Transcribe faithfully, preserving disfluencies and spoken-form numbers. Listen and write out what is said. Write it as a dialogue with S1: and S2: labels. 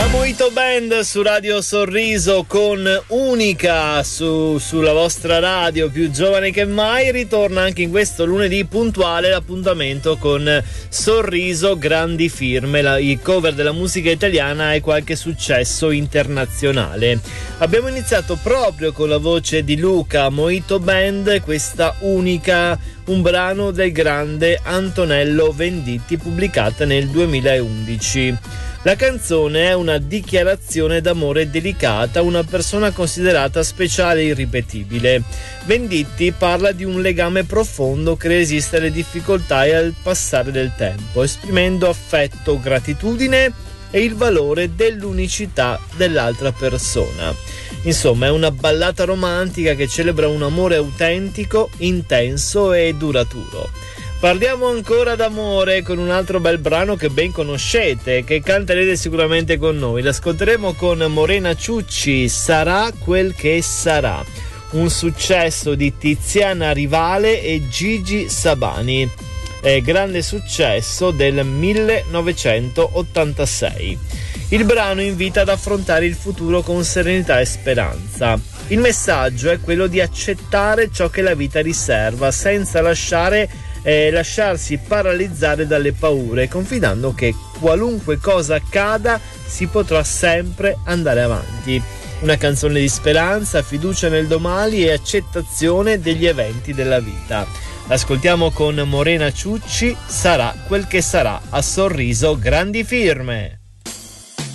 S1: Mojito Band su Radio Sorriso con Unica su, sulla vostra radio più giovane che mai. Ritorna anche in questo lunedì puntuale l'appuntamento con Sorriso grandi firme, la, i cover della musica italiana e qualche successo internazionale. Abbiamo iniziato proprio con la voce di Luca Mojito Band, questa Unica, un brano del grande Antonello Venditti, pubblicata nel duemilaundici. La canzone è una dichiarazione d'amore delicata a una persona considerata speciale e irripetibile. Venditti parla di un legame profondo che resiste alle difficoltà e al passare del tempo, esprimendo affetto, gratitudine e il valore dell'unicità dell'altra persona. Insomma, è una ballata romantica che celebra un amore autentico, intenso e duraturo. Parliamo ancora d'amore con un altro bel brano che ben conoscete, che canterete sicuramente con noi. L'ascolteremo con Morena Ciucci, Sarà quel che sarà, un successo di Tiziana Rivale e Gigi Sabani, eh, grande successo del millenovecentottantasei. Il brano invita ad affrontare il futuro con serenità e speranza. Il messaggio è quello di accettare ciò che la vita riserva senza lasciare Eh, lasciarsi paralizzare dalle paure, confidando che qualunque cosa accada si potrà sempre andare avanti. Una canzone di speranza, fiducia nel domani e accettazione degli eventi della vita. Ascoltiamo con Morena Ciucci, Sarà quel che sarà, a Sorriso grandi firme.